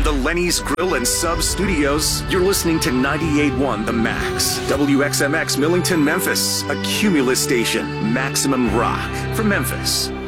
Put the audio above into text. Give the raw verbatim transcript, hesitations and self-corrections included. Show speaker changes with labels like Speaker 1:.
Speaker 1: the Lenny's Grill and Sub Studios, you're listening to ninety-eight point one The Max. W X M X Millington, Memphis. A Cumulus station. Maximum rock for Memphis.